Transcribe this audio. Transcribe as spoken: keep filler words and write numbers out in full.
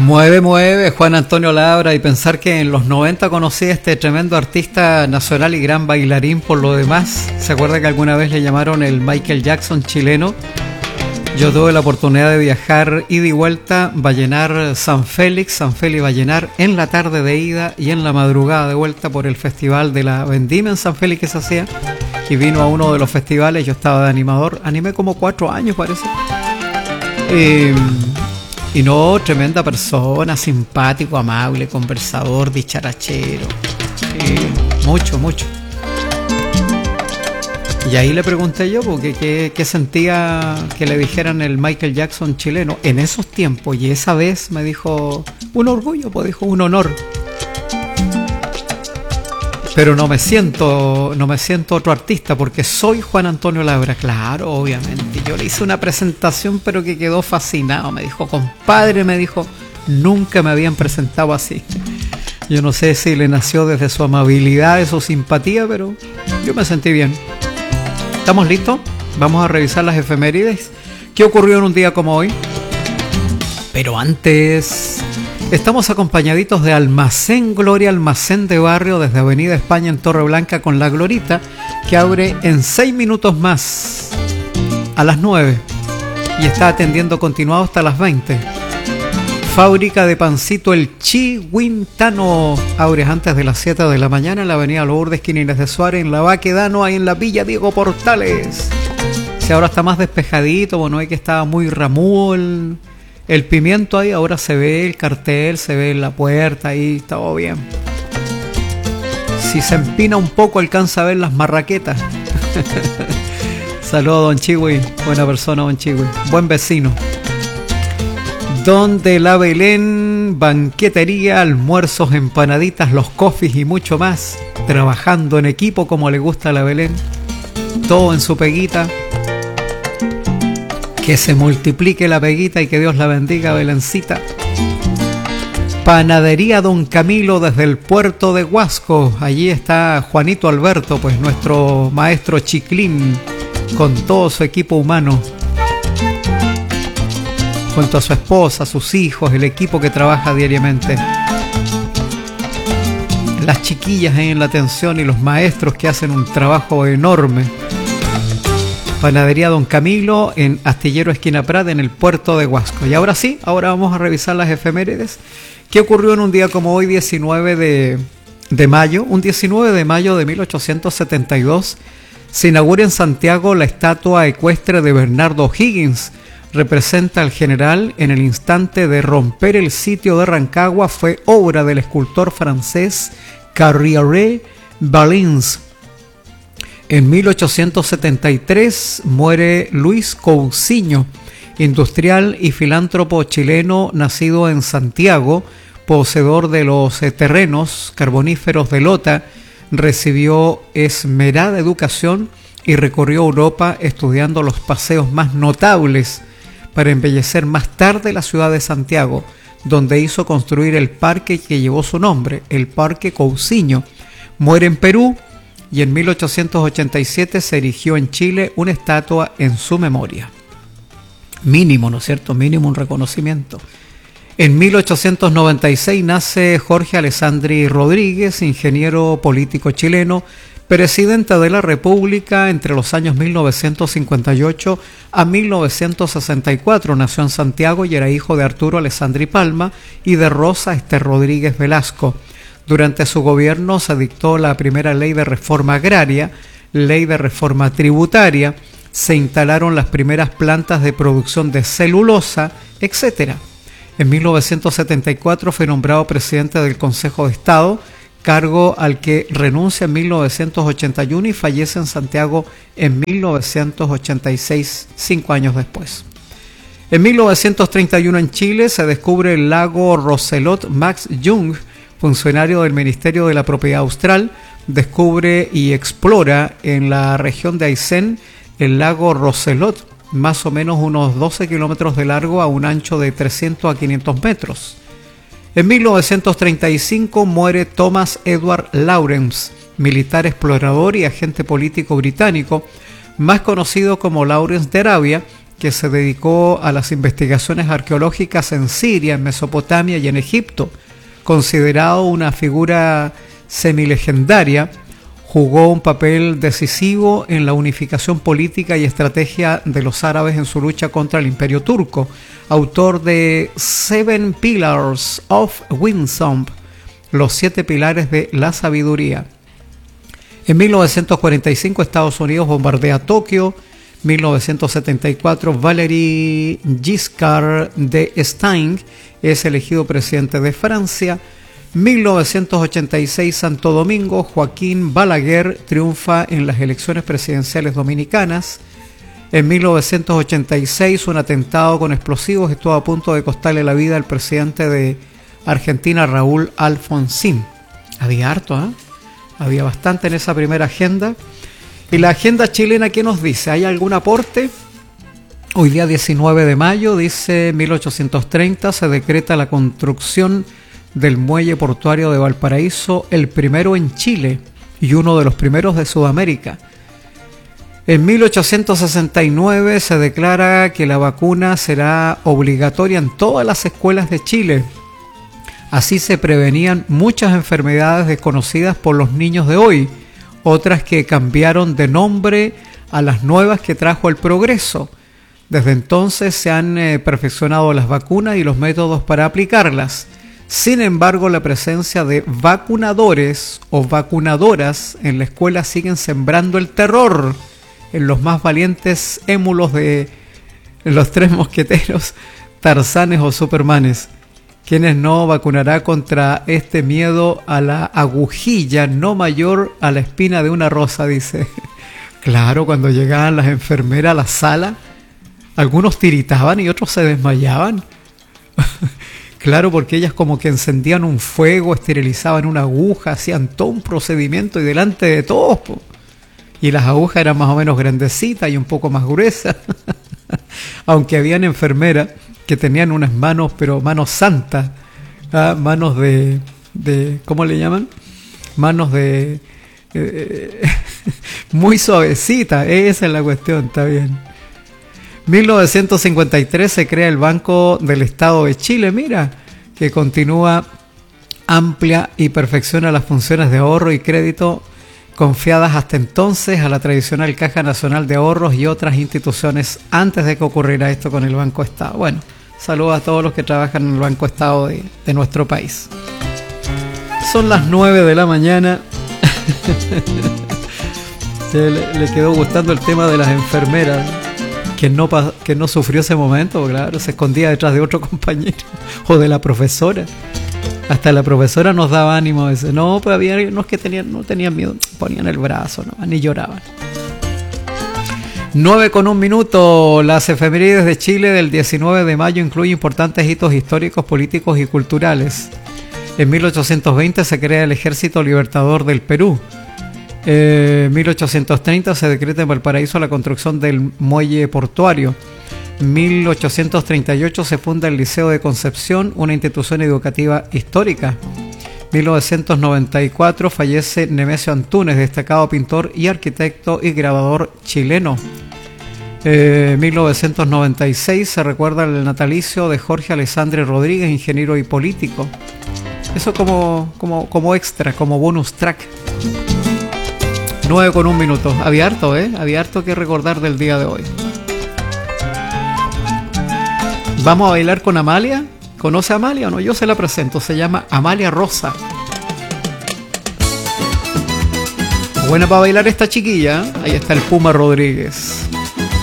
Mueve, mueve, Juan Antonio Labra, y pensar que en los noventa conocí a este tremendo artista nacional y gran bailarín por lo demás. ¿Se acuerda que alguna vez le llamaron el Michael Jackson chileno? Yo tuve la oportunidad de viajar ida y vuelta, Vallenar San Félix, San Félix Vallenar, en la tarde de ida y en la madrugada de vuelta por el festival de la vendimia en San Félix que se hacía. Y vino a uno de los festivales, yo estaba de animador, animé como cuatro años parece. Eh, y no, tremenda persona, simpático, amable, conversador, dicharachero. Eh, mucho, mucho. Y ahí le pregunté yo porque qué, qué sentía que le dijeran el Michael Jackson chileno en esos tiempos, y esa vez me dijo un orgullo, pues dijo un honor. Pero no me siento, no me siento otro artista porque soy Juan Antonio Labra, claro, obviamente. Yo le hice una presentación pero que quedó fascinado, me dijo, compadre, me dijo, nunca me habían presentado así. Yo no sé si le nació desde su amabilidad, de su simpatía, pero yo me sentí bien. ¿Estamos listos? Vamos a revisar las efemérides. ¿Qué ocurrió en un día como hoy? Pero antes, estamos acompañaditos de Almacén Gloria, almacén de barrio desde Avenida España en Torreblanca con La Glorita, que abre en seis minutos más, a las nueve, y está atendiendo continuado hasta las veinte. Fábrica de pancito El Chihuintano abre antes de las siete de la mañana en la avenida Lourdes, esquina Inés de Suárez, en la Baquedano, ahí en la Villa Diego Portales. Si ahora está más despejadito, bueno, hay que estaba muy ramudo el, el pimiento ahí, ahora se ve el cartel, se ve la puerta ahí, está todo bien. Si se empina un poco alcanza a ver las marraquetas. Saludos, don Chihui, buena persona, don Chihui, buen vecino. Donde la Belén, banquetería, almuerzos, empanaditas, los coffees y mucho más. Trabajando en equipo como le gusta a la Belén. Todo en su peguita. Que se multiplique la peguita y que Dios la bendiga, Belencita. Panadería Don Camilo desde el puerto de Huasco. Allí está Juanito Alberto, pues nuestro maestro Chiclín, con todo su equipo humano. Junto a su esposa, sus hijos, el equipo que trabaja diariamente. Las chiquillas ahí en la atención y los maestros que hacen un trabajo enorme. Panadería Don Camilo en Astillero Esquina Prat en el puerto de Huasco. Y ahora sí, ahora vamos a revisar las efemérides. ¿Qué ocurrió en un día como hoy, diecinueve de mayo? Un diecinueve de mayo de mil ochocientos setenta y dos se inaugura en Santiago la estatua ecuestre de Bernardo O'Higgins. Representa al general en el instante de romper el sitio de Rancagua. Fue obra del escultor francés Carrière Valens. En mil ochocientos setenta y tres muere Luis Cousiño, industrial y filántropo chileno nacido en Santiago, poseedor de los terrenos carboníferos de Lota. Recibió esmerada educación y recorrió Europa estudiando los paseos más notables para embellecer más tarde la ciudad de Santiago, donde hizo construir el parque que llevó su nombre, el Parque Cousiño. Muere en Perú y en mil ochocientos ochenta y siete se erigió en Chile una estatua en su memoria. Mínimo, ¿no es cierto? Mínimo un reconocimiento. En mil ochocientos noventa y seis nace Jorge Alessandri Rodríguez, ingeniero político chileno, presidente de la República entre los años mil novecientos cincuenta y ocho a mil novecientos sesenta y cuatro. Nació en Santiago y era hijo de Arturo Alessandri Palma y de Rosa Esther Rodríguez Velasco. Durante su gobierno se dictó la primera ley de reforma agraria, ley de reforma tributaria, se instalaron las primeras plantas de producción de celulosa, etcétera. En mil novecientos setenta y cuatro fue nombrado presidente del Consejo de Estado, cargo al que renuncia en mil novecientos ochenta y uno y fallece en Santiago en mil novecientos ochenta y seis, cinco años después. En mil novecientos treinta y uno en Chile se descubre el lago Roselot. Max Jung, funcionario del Ministerio de la Propiedad Austral, descubre y explora en la región de Aysén el lago Roselot, más o menos unos doce kilómetros de largo a un ancho de trescientos a quinientos metros. En mil novecientos treinta y cinco muere Thomas Edward Lawrence, militar explorador y agente político británico, más conocido como Lawrence de Arabia, que se dedicó a las investigaciones arqueológicas en Siria, en Mesopotamia y en Egipto. Considerado una figura semilegendaria, jugó un papel decisivo en la unificación política y estrategia de los árabes en su lucha contra el Imperio Turco. Autor de Seven Pillars of Wisdom, los siete pilares de la sabiduría. En mil novecientos cuarenta y cinco Estados Unidos bombardea Tokio. mil novecientos setenta y cuatro Valéry Giscard d'Estaing es elegido presidente de Francia. mil novecientos ochenta y seis Santo Domingo, Joaquín Balaguer triunfa en las elecciones presidenciales dominicanas. En mil novecientos ochenta y seis un atentado con explosivos estuvo a punto de costarle la vida al presidente de Argentina, Raúl Alfonsín. Había harto, ¿eh? Había bastante en esa primera agenda. Y la agenda chilena, ¿qué nos dice? ¿Hay algún aporte? Hoy día diecinueve de mayo, dice mil ochocientos treinta, se decreta la construcción del muelle portuario de Valparaíso, el primero en Chile y uno de los primeros de Sudamérica. En mil ochocientos sesenta y nueve se declara que la vacuna será obligatoria en todas las escuelas de Chile. Así se prevenían muchas enfermedades desconocidas por los niños de hoy, otras que cambiaron de nombre a las nuevas que trajo el progreso. Desde entonces se han eh, perfeccionado las vacunas y los métodos para aplicarlas. Sin embargo, la presencia de vacunadores o vacunadoras en la escuela siguen sembrando el terror en los más valientes émulos de los tres mosqueteros, Tarzanes o Supermanes. ¿Quiénes no vacunará contra este miedo a la agujilla, no mayor a la espina de una rosa? Dice. Claro, cuando llegaban las enfermeras a la sala, algunos tiritaban y otros se desmayaban. Claro, porque ellas como que encendían un fuego, esterilizaban una aguja, hacían todo un procedimiento y delante de todos, po. Y las agujas eran más o menos grandecitas y un poco más gruesas. Aunque habían enfermeras que tenían unas manos, pero manos santas, ¿ah? manos de, de, ¿cómo le llaman? Manos de, eh, muy suavecitas, esa es la cuestión, está bien. mil novecientos cincuenta y tres se crea el Banco del Estado de Chile, mira, que continúa, amplia y perfecciona las funciones de ahorro y crédito confiadas hasta entonces a la tradicional Caja Nacional de Ahorros y otras instituciones antes de que ocurriera esto con el Banco Estado. Bueno, saludos a todos los que trabajan en el Banco Estado de, de nuestro país. Son las nueve de la mañana. le, le quedó gustando el tema de las enfermeras. Que no, que no sufrió ese momento, claro, se escondía detrás de otro compañero o de la profesora. Hasta la profesora nos daba ánimo a veces. No, pues había unos que tenían, no tenían miedo, ponían el brazo, no, ni lloraban. nueve con un minuto. Las efemérides de Chile del diecinueve de mayo incluyen importantes hitos históricos, políticos y culturales. En mil ochocientos veinte se crea el Ejército Libertador del Perú. En eh, mil ochocientos treinta se decreta en Valparaíso la construcción del muelle portuario. mil ochocientos treinta y ocho se funda el Liceo de Concepción, una institución educativa histórica. mil novecientos noventa y cuatro fallece Nemesio Antunes, destacado pintor y arquitecto y grabador chileno. En eh, mil novecientos noventa y seis se recuerda el natalicio de Jorge Alessandri Rodríguez, ingeniero y político. Eso como, como, como extra, como bonus track. nueve con un minuto. Había harto, ¿eh? Había harto que recordar del día de hoy. Vamos a bailar con Amalia. ¿Conoce a Amalia o no? Yo se la presento. Se llama Amalia Rosa. Buena para bailar esta chiquilla. Ahí está el Puma Rodríguez.